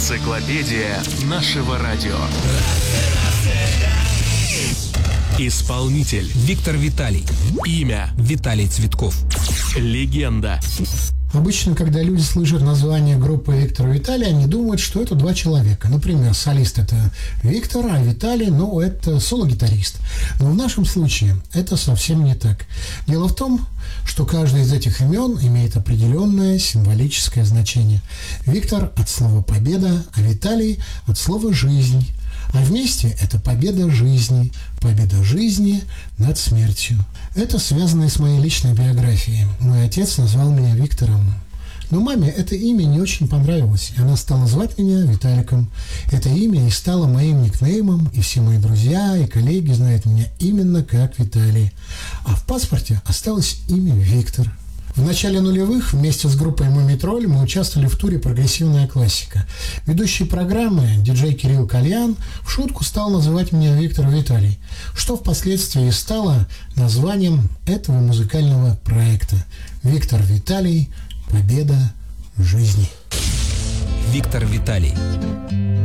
Энциклопедия нашего радио. Исполнитель Виктор Виталий. Имя Виталий Цветков. Легенда. Обычно, когда люди слышат название группы Виктора Виталий, они думают, что это два человека. Например, солист – это Виктор, а Виталий, это соло-гитарист. Но в нашем случае это совсем не так. Дело в том, что каждый из этих имен имеет определенное символическое значение. Виктор от слова «победа», а Виталий от слова «жизнь». А вместе это победа жизни над смертью. Это связано и с моей личной биографией. Мой отец назвал меня Виктором. Но маме это имя не очень понравилось, и она стала звать меня Виталиком. Это имя и стало моим никнеймом, и все мои друзья и коллеги знают меня именно как Виталий. А в паспорте осталось имя Виктор. В начале нулевых вместе с группой «Мумий-тролль» мы участвовали в туре «Прогрессивная классика». Ведущий программы, диджей Кирилл Кальян, в шутку стал называть меня Виктор Виталий, что впоследствии стало названием этого музыкального проекта. Виктор Виталий. Победа в жизни. Виктор Виталий.